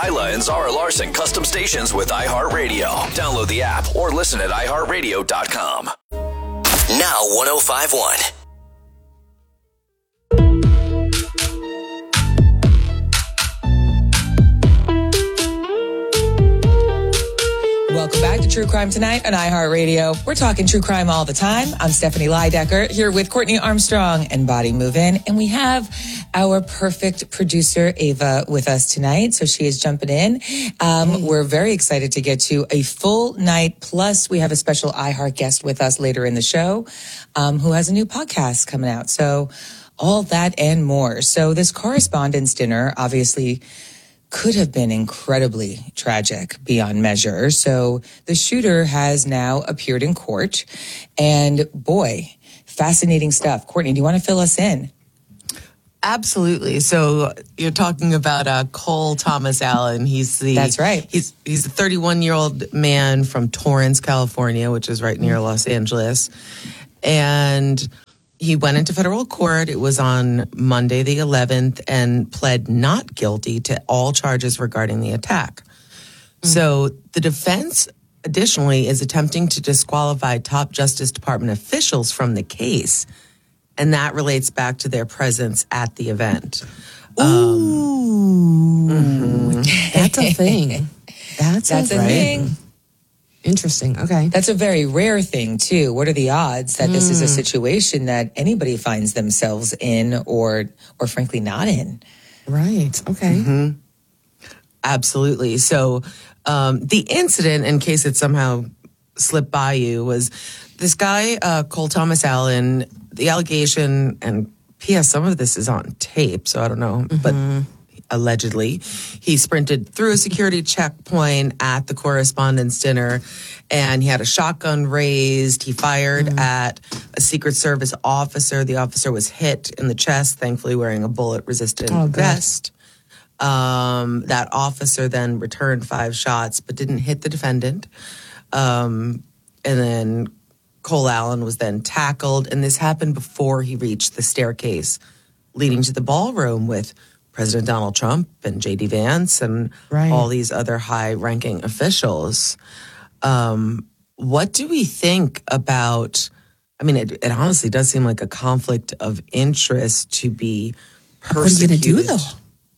Hyla and Zara Larson custom stations with iHeartRadio. Download the app or listen at iHeartRadio.com. Now 105.1. Welcome back to True Crime Tonight on iHeartRadio. We're talking true crime all the time. I'm Stephanie Lydecker here with Courtney Armstrong and Body Move In. And we have our perfect producer, Ava, with us tonight. So she is jumping in. We're very excited to get to a full night. Plus, we have a special iHeart guest with us later in the show who has a new podcast coming out. So all that and more. So this correspondence dinner, obviously, could have been incredibly tragic beyond measure. So the shooter has now appeared in court. And boy, fascinating stuff. Courtney, do you want to fill us in? Absolutely. So you're talking about Cole Thomas Allen. That's right. He's a 31-year-old man from Torrance, California, which is right near Los Angeles. And he went into federal court. It was on Monday, the 11th, and pled not guilty to all charges regarding the attack. So the defense, additionally, is attempting to disqualify top Justice Department officials from the case. And that relates back to their presence at the event. That's a thing. That's a thing. Interesting. Okay. That's a very rare thing, too. What are the odds that this is a situation that anybody finds themselves in or frankly not in? Right. Okay. Absolutely. So the incident, in case it somehow slipped by you, was this guy, Cole Thomas Allen, the allegation, and P.S., some of this is on tape, so I don't know, but allegedly, he sprinted through a security checkpoint at the correspondence dinner, and he had a shotgun raised. He fired at a Secret Service officer. The officer was hit in the chest, thankfully wearing a bullet-resistant vest. That officer then returned 5 shots, but didn't hit the defendant. And then Cole Allen was then tackled, and this happened before he reached the staircase leading to the ballroom with President Donald Trump and J.D. Vance and all these other high-ranking officials. What do we think about, I mean, it honestly does seem like a conflict of interest to be persecuted. What are you going to do, though?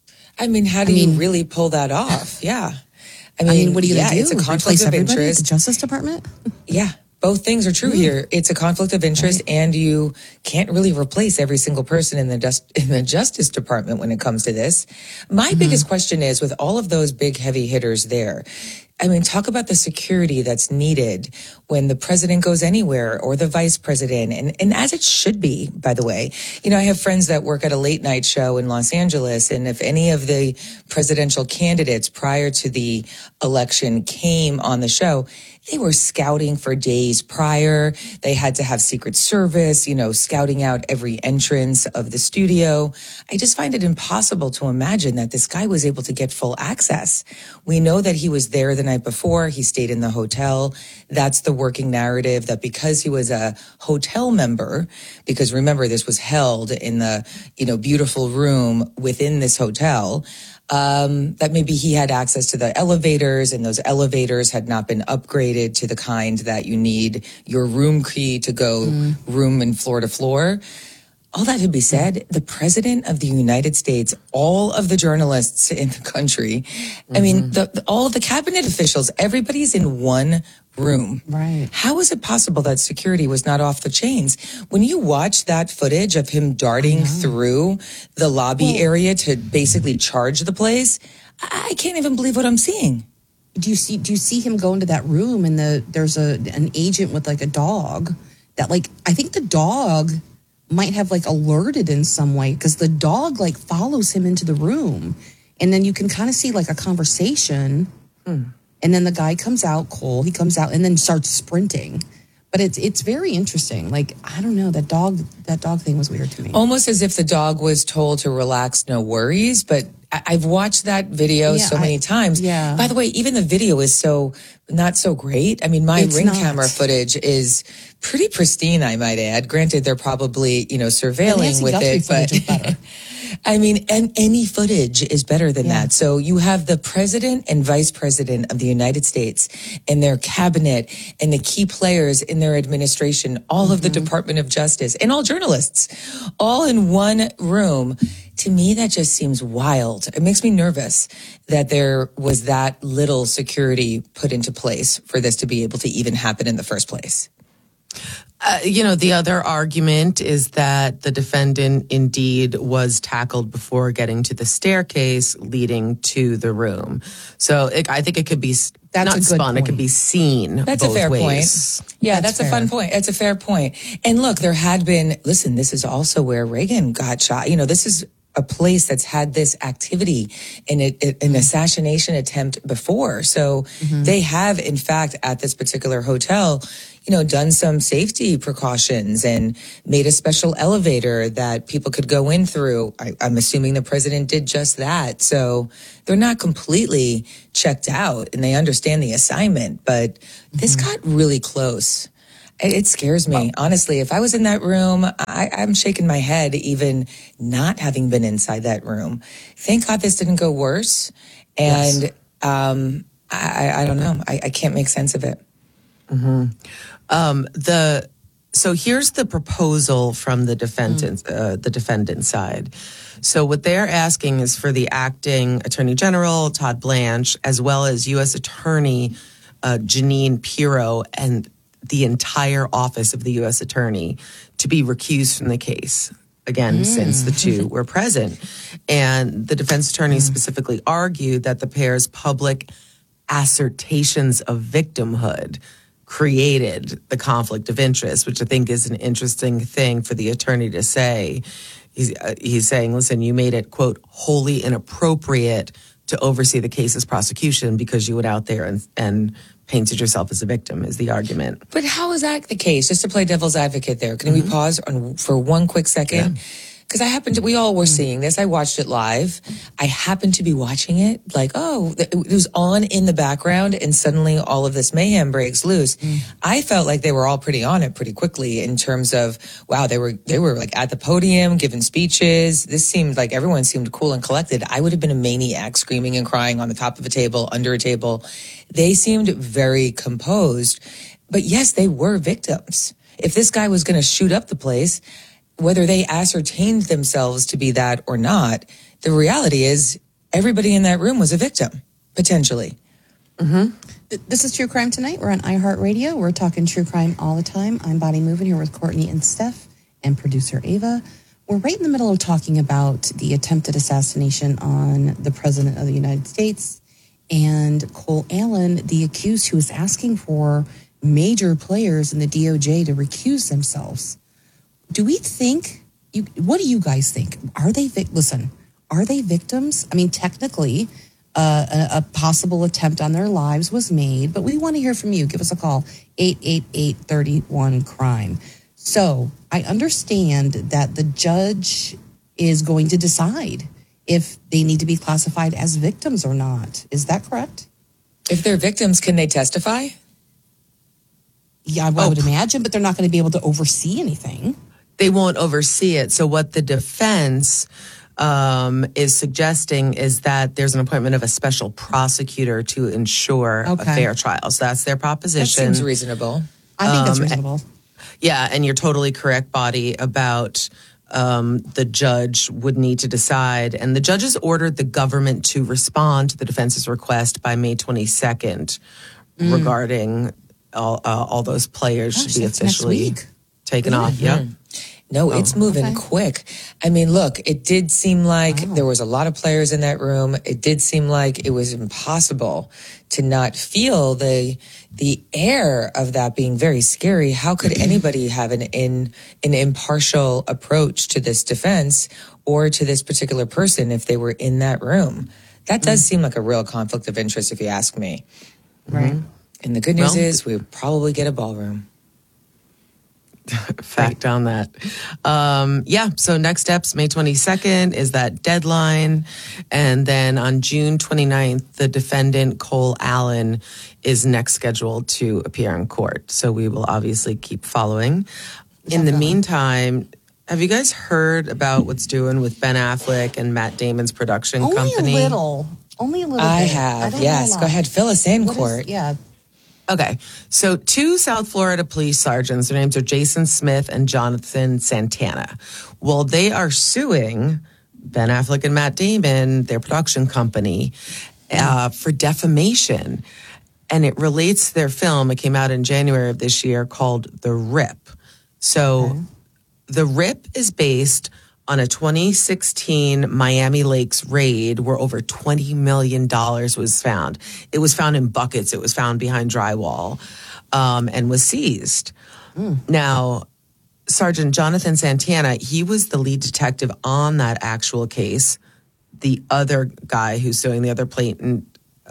I mean, how do you really pull that off? Yeah. I mean, what are you going to do? It's a conflict of interest. The Justice Department? Yeah. Both things are true here. It's a conflict of interest, and you can't really replace every single person in the Justice Department when it comes to this. My biggest question is, with all of those big heavy hitters there, I mean, talk about the security that's needed when the president goes anywhere or the vice president, and as it should be, by the way. You know, I have friends that work at a late night show in Los Angeles, and if any of the presidential candidates prior to the election came on the show, they were scouting for days prior. They had to have Secret Service, you know, scouting out every entrance of the studio. I just find it impossible to imagine that this guy was able to get full access. We know that he was there the night before. He stayed in the hotel. That's the working narrative, that because he was a hotel member, because remember, this was held in the, you know, beautiful room within this hotel, that maybe he had access to the elevators, and those elevators had not been upgraded to the kind that you need your room key to go room and floor to floor. All that to be said, the president of the United States, all of the journalists in the country, I mean, all of the cabinet officials, everybody's in one room. Right. How is it possible that security was not off the chains? When you watch that footage of him darting through the lobby area to basically charge the place, I can't even believe what I'm seeing. Do you see him go into that room, and there's an agent with like a dog that, like, I think the dog might have like alerted in some way, because the dog like follows him into the room, and then you can kind of see like a conversation. And then the guy comes out, Cole, he comes out and then starts sprinting. But it's very interesting. Like, I don't know, that dog thing was weird to me. Almost as if the dog was told to relax, no worries. But I've watched that video so many times. Yeah. By the way, even the video is not so great. I mean, my It's Ring not. camera footage is pretty pristine, I might add. Granted, they're probably, surveilling Nancy with Guthrie it, but footage is better. I mean, and any footage is better than that. So you have the president and vice president of the United States and their cabinet and the key players in their administration, all of the Department of Justice and all journalists, all in one room. To me, that just seems wild. It makes me nervous that there was that little security put into place for this to be able to even happen in the first place. The other argument is that the defendant indeed was tackled before getting to the staircase leading to the room. So I think it could be That's not a good spun, it point. could be seen. That's both a fair ways. point. Yeah, That's that's a fun point. It's a fair point. And look, there had been, listen, this is also where Reagan got shot. This is a place that's had this activity and an assassination attempt before. So they have, in fact, at this particular hotel, done some safety precautions and made a special elevator that people could go in through. I'm assuming the president did just that. So they're not completely checked out and they understand the assignment, but this got really close. It scares me. Honestly, if I was in that room, I'm shaking my head even not having been inside that room. Thank God this didn't go worse. And I don't know. I can't make sense of it. So here's the proposal from the defendant side. So what they're asking is for the acting Attorney General, Todd Blanche, as well as U.S. Attorney Jeanine Pirro and the entire office of the U.S. Attorney to be recused from the case. Again, since the two were present. And the defense attorney specifically argued that the pair's public assertions of victimhood created the conflict of interest, which I think is an interesting thing for the attorney to say. He's saying, listen, you made it, quote, wholly inappropriate to oversee the case's prosecution because you went out there and painted yourself as a victim, is the argument. But how is that the case? Just to play devil's advocate there, can we pause for one quick second? Because we all were seeing this. I watched it live. I happened to be watching it it was on in the background and suddenly all of this mayhem breaks loose. I felt like they were all pretty on it pretty quickly in terms of, wow, they were like at the podium giving speeches. This seemed like everyone seemed cool and collected. I would have been a maniac screaming and crying on the top of a table, under a table. They seemed very composed. But yes, they were victims. If this guy was going to shoot up the place, whether they ascertained themselves to be that or not, the reality is everybody in that room was a victim, potentially. This is True Crime Tonight. We're on iHeartRadio. We're talking true crime all the time. I'm Bonnie Movin here with Courtney and Steph and producer Ava. We're right in the middle of talking about the attempted assassination on the President of the United States and Cole Allen, the accused who is asking for major players in the DOJ to recuse themselves. Do we think, what do you guys think? Are they victims? I mean, technically, a possible attempt on their lives was made, but we want to hear from you. Give us a call, 888-31-CRIME. So I understand that the judge is going to decide if they need to be classified as victims or not. Is that correct? If they're victims, can they testify? Yeah, I would imagine, but they're not going to be able to oversee anything. They won't oversee it. So what the defense is suggesting is that there's an appointment of a special prosecutor to ensure a fair trial. So that's their That proposition. seems reasonable. I think that's reasonable. Yeah, and you're totally correct, Body, about the judge would need to decide. And the judge has ordered the government to respond to the defense's request by May 22nd regarding all those players should be officially taken off. Yeah. No, it's moving quick. I mean, look, it did seem like there was a lot of players in that room. It did seem like it was impossible to not feel the air of that being very scary. How could anybody have an impartial approach to this defense or to this particular person if they were in that room? That does seem like a real conflict of interest, if you ask me. Right. And the good news is we probably get a ballroom. fact on that. So next steps, May 22nd is that deadline. And then on June 29th, the defendant, Cole Allen, is next scheduled to appear in court. So we will obviously keep following. In the meantime, have you guys heard about what's doing with Ben Affleck and Matt Damon's production company? Only a little I bit. have, don't yes. know a Go lot. ahead, fill us in, What is- Court. yeah. Okay, so 2 South Florida police sergeants, their names are Jason Smith and Jonathan Santana. Well, they are suing Ben Affleck and Matt Damon, their production company, for defamation. And it relates to their film. It came out in January of this year called The Rip. So The Rip is based on a 2016 Miami Lakes raid where over $20 million was found. It was found in buckets. It was found behind drywall and was seized. Now, Sergeant Jonathan Santana, he was the lead detective on that actual case. The other guy who's suing the other plaintiff,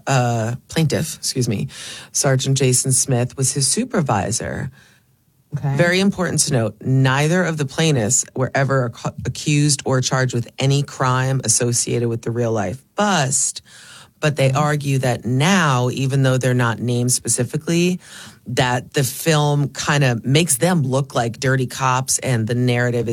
Sergeant Jason Smith, was his supervisor. Okay. Very important to note, neither of the plaintiffs were ever accused or charged with any crime associated with the real life bust. But they argue that now, even though they're not named specifically, that the film kind of makes them look like dirty cops and the narrative